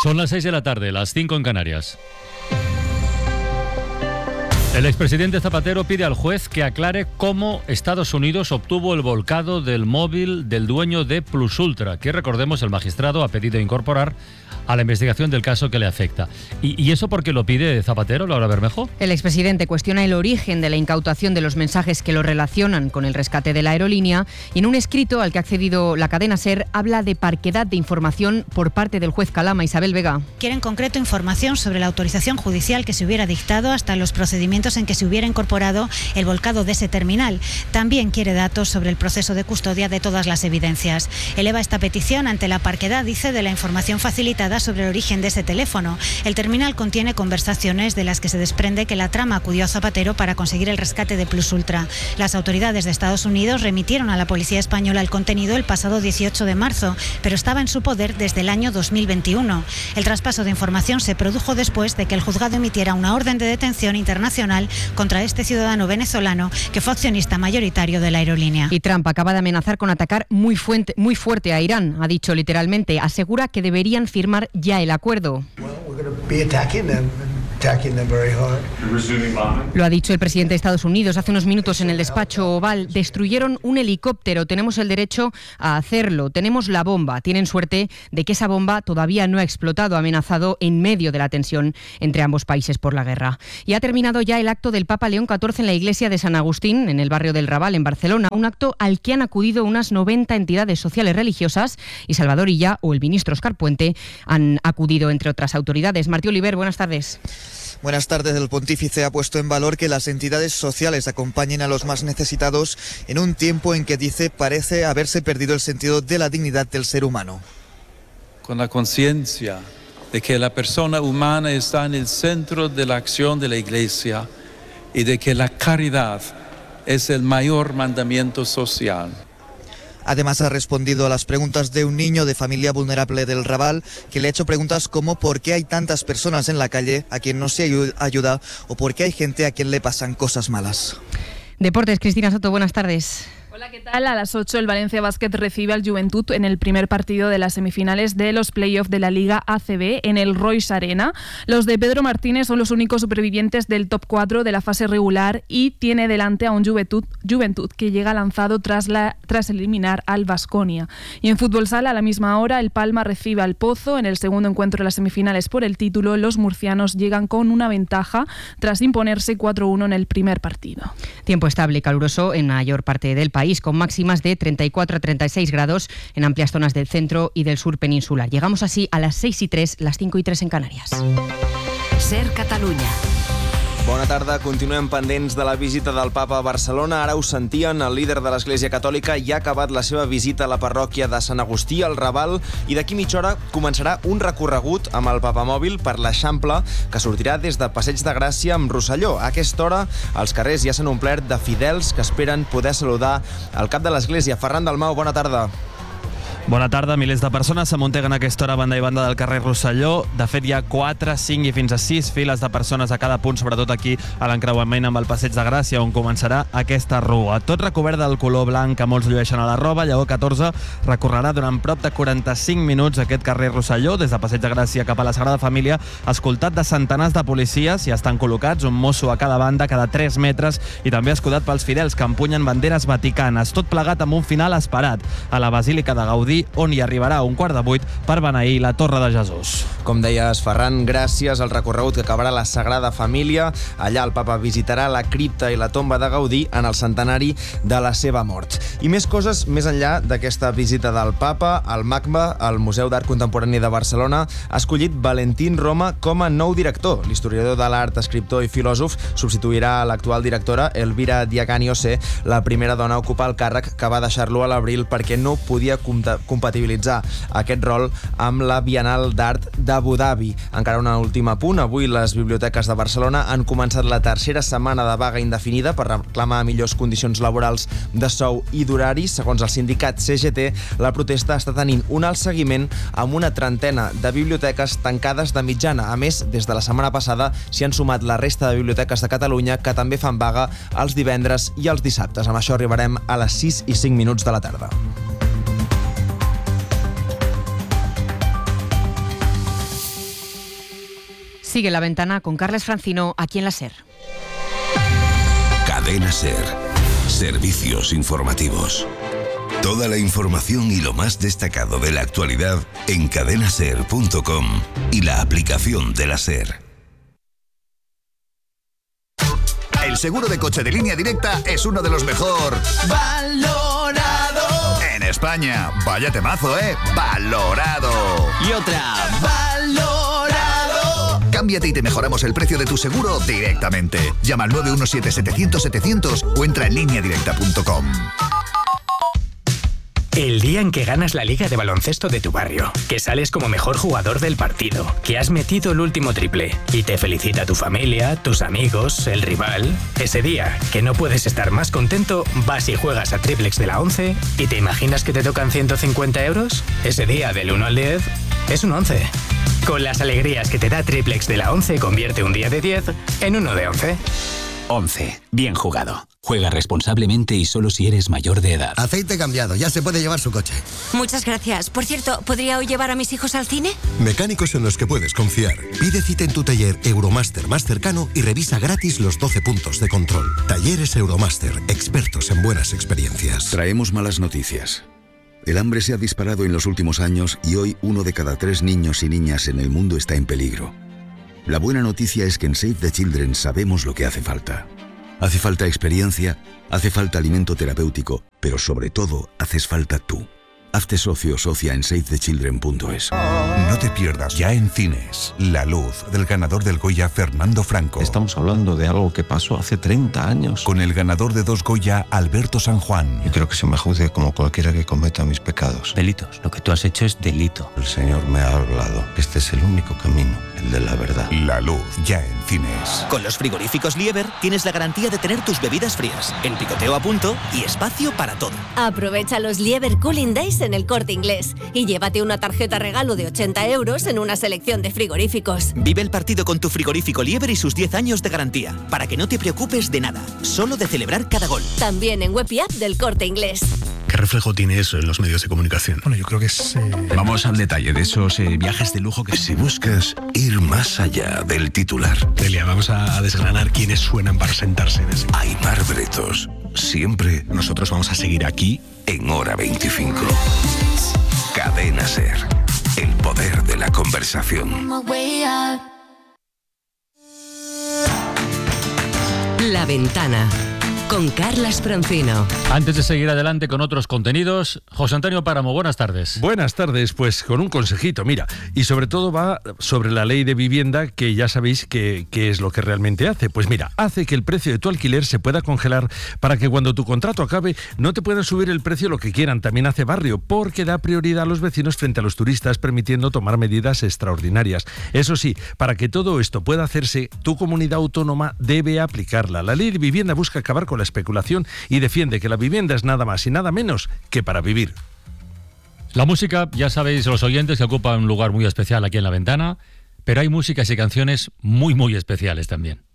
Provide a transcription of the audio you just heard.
Son las 6 de la tarde, las 5 en Canarias. El expresidente Zapatero pide al juez que aclare cómo Estados Unidos obtuvo el volcado del móvil del dueño de Plus Ultra, que recordemos el magistrado ha pedido incorporar a la investigación del caso que le afecta. ¿Y eso por qué lo pide Zapatero, Laura Bermejo? El expresidente cuestiona el origen de la incautación de los mensajes que lo relacionan con el rescate de la aerolínea y en un escrito al que ha accedido la cadena SER habla de parquedad de información por parte del juez Calama. Isabel Vega. Quiere en concreto información sobre la autorización judicial que se hubiera dictado hasta los procedimientos en que se hubiera incorporado el volcado de ese terminal. También quiere datos sobre el proceso de custodia de todas las evidencias. Eleva esta petición ante la parquedad, dice, de la información facilitada sobre el origen de ese teléfono. El terminal contiene conversaciones de las que se desprende que la trama acudió a Zapatero para conseguir el rescate de Plus Ultra. Las autoridades de Estados Unidos remitieron a la policía española el contenido el pasado 18 de marzo, pero estaba en su poder desde el año 2021. El traspaso de información se produjo después de que el juzgado emitiera una orden de detención internacional contra este ciudadano venezolano que fue accionista mayoritario de la aerolínea. Y Trump acaba de amenazar con atacar muy fuerte a Irán. Ha dicho literalmente, asegura que deberían firmar ya el acuerdo. Lo ha dicho el presidente de Estados Unidos hace unos minutos en el despacho Oval. Destruyeron un helicóptero, tenemos el derecho a hacerlo, tenemos la bomba. Tienen suerte de que esa bomba todavía no ha explotado, ha amenazado en medio de la tensión entre ambos países por la guerra. Y ha terminado ya el acto del Papa León XIV en la iglesia de San Agustín, en el barrio del Raval, en Barcelona, un acto al que han acudido unas 90 entidades sociales religiosas y Salvador Illa o el ministro Óscar Puente han acudido, entre otras autoridades. Martí Oliver, buenas tardes. Buenas tardes. El pontífice ha puesto en valor que las entidades sociales acompañen a los más necesitados en un tiempo en que, dice, parece haberse perdido el sentido de la dignidad del ser humano. Con la conciencia de que la persona humana está en el centro de la acción de la Iglesia y de que la caridad es el mayor mandamiento social. Además, ha respondido a las preguntas de un niño de familia vulnerable del Raval, que le ha hecho preguntas como ¿por qué hay tantas personas en la calle a quien no se ayuda o por qué hay gente a quien le pasan cosas malas? Deportes, Cristina Soto, buenas tardes. Hola, ¿qué tal? A las 8 el Valencia Basket recibe al Juventud en el primer partido de las semifinales de los playoffs de la Liga ACB en el Royce Arena. Los de Pedro Martínez son los únicos supervivientes del top 4 de la fase regular y tiene delante a un Juventud que llega lanzado tras eliminar al Baskonia. Y en fútbol sala, a la misma hora, el Palma recibe al Pozo en el segundo encuentro de las semifinales por el título. Los murcianos llegan con una ventaja tras imponerse 4-1 en el primer partido. Tiempo estable y caluroso en mayor parte del país, con máximas de 34 a 36 grados en amplias zonas del centro y del sur peninsular. Llegamos así a las 6:03, las 5:03 en Canarias. SER Catalunya. Bona tarda, continuem pendents de la visita del Papa a Barcelona. Ara ho sentien, el líder de l'Església Catòlica ja ha acabat la seva visita a la parròquia de Sant Agustí, al Raval, i d'aquí mitja hora començarà un recorregut amb el papamòbil per l'Eixample, que sortirà des de Passeig de Gràcia amb Rosselló. A aquesta hora, els carrers ja s'han omplert de fidels que esperen poder saludar el cap de l'Església. Ferran Dalmau, bona tarda. Bona tarda. Milers de persones s'amunteguen a aquesta hora a banda i banda del carrer Rosselló. De fet, hi ha 4, 5 i fins a 6 files de persones a cada punt, sobretot aquí a l'encreuament amb el Passeig de Gràcia, on començarà aquesta rua. Tot recobert del color blanc que molts llueixen a la roba. Lleó 14 recorrerà durant prop de 45 minuts aquest carrer Rosselló, des de Passeig de Gràcia cap a la Sagrada Família, escoltat de centenars de policies. Ja estan col·locats, un mosso a cada banda, cada 3 metres, i també escudat pels fidels que empunyen banderes vaticanes. Tot plegat amb un final esperat a la Basílica de Gaudí, on hi arribarà a 7:15 per beneir la Torre de Jesús. Com deies, Ferran, gràcies al recorregut que acabarà la Sagrada Família. Allà el Papa visitarà la cripta i la tomba de Gaudí en el centenari de la seva mort. I més coses més enllà d'aquesta visita del Papa. El MACBA, el Museu d'Art Contemporani de Barcelona, ha escollit Valentín Roma com a nou director. L'historiador de l'art, escriptor i filòsof substituirà l'actual directora, Elvira Diaganio, ser la primera dona a ocupar el càrrec, que va deixar-lo a l'abril perquè no podia compatibilitzar aquest rol amb la Bienal d'Art d'Abu Dhabi. Encara un últim apunt. Avui les biblioteques de Barcelona han començat la tercera setmana de vaga indefinida per reclamar millors condicions laborals de sou i d'horaris. Segons el sindicat CGT, la protesta està tenint un alt seguiment amb una trentena de biblioteques tancades de mitjana. A més, des de la setmana passada s'hi han sumat la resta de biblioteques de Catalunya, que també fan vaga els divendres i els dissabtes. Amb això arribarem a les 6:05 de la tarda. Sigue La Ventana con Carles Francino, aquí en la SER. Cadena SER. Servicios informativos. Toda la información y lo más destacado de la actualidad en cadenaser.com y la aplicación de la SER. El seguro de coche de Línea Directa es uno de los mejor valorado en España. Vaya temazo, ¿eh? Valorado. Y otra. Valorado. Cámbiate y te mejoramos el precio de tu seguro directamente. Llama al 917-700-700 o entra en lineadirecta.com. El día en que ganas la liga de baloncesto de tu barrio, que sales como mejor jugador del partido, que has metido el último triple y te felicita tu familia, tus amigos, el rival. Ese día, que no puedes estar más contento, vas y juegas a Triplex de la 11 y te imaginas que te tocan 150 euros. Ese día, del 1 al 10, es un 11. Con las alegrías que te da Triplex de la 11, convierte un día de 10 en uno de 11. 11. Bien jugado. Juega responsablemente y solo si eres mayor de edad. Aceite cambiado, ya se puede llevar su coche. Muchas gracias. Por cierto, ¿podría hoy llevar a mis hijos al cine? Mecánicos en los que puedes confiar. Pide cita en tu taller Euromaster más cercano y revisa gratis los 12 puntos de control. Talleres Euromaster, expertos en buenas experiencias. Traemos malas noticias. El hambre se ha disparado en los últimos años y hoy 1 de cada 3 niños y niñas en el mundo está en peligro. La buena noticia es que en Save the Children sabemos lo que hace falta. Hace falta experiencia, hace falta alimento terapéutico, pero sobre todo, haces falta tú. Hazte socio o socia en savethechildren.es. No te pierdas ya en cines La Luz, del ganador del Goya Fernando Franco. Estamos hablando de algo que pasó hace 30 años. Con el ganador de 2 Goya, Alberto San Juan. Yo creo que se me juzgue como cualquiera que cometa mis pecados. Delitos. Lo que tú has hecho es delito. El Señor me ha hablado. Este es el único camino, el de la verdad. La Luz, ya en cines. Con los frigoríficos Lieber tienes la garantía de tener tus bebidas frías, el picoteo a punto y espacio para todo. Aprovecha los Lieber Cooling Days en el Corte Inglés y llévate una tarjeta regalo de 80 euros en una selección de frigoríficos. Vive el partido con tu frigorífico Lieber y sus 10 años de garantía, para que no te preocupes de nada, solo de celebrar cada gol. También en web y app del Corte Inglés. ¿Qué reflejo tiene eso en los medios de comunicación? Bueno, yo creo que es... Vamos al detalle de esos viajes de lujo que... Si buscas ir más allá del titular... Delia, vamos a desgranar quiénes suenan para sentarse en ese... Aimar Bretos, siempre... Nosotros vamos a seguir aquí... En Hora 25. Cadena SER. El poder de la conversación. La Ventana con Carles Francino. Antes de seguir adelante con otros contenidos, José Antonio Páramo, buenas tardes. Buenas tardes, pues con un consejito, mira, y sobre todo va sobre la ley de vivienda, que ya sabéis qué es lo que realmente hace. Pues mira, hace que el precio de tu alquiler se pueda congelar para que cuando tu contrato acabe no te puedan subir el precio lo que quieran. También hace barrio, porque da prioridad a los vecinos frente a los turistas, permitiendo tomar medidas extraordinarias. Eso sí, para que todo esto pueda hacerse, tu comunidad autónoma debe aplicarla. La ley de vivienda busca acabar con la especulación y defiende que la vivienda es nada más y nada menos que para vivir. La música, ya sabéis los oyentes, que ocupa un lugar muy especial aquí en La Ventana, pero hay músicas y canciones muy, muy especiales también.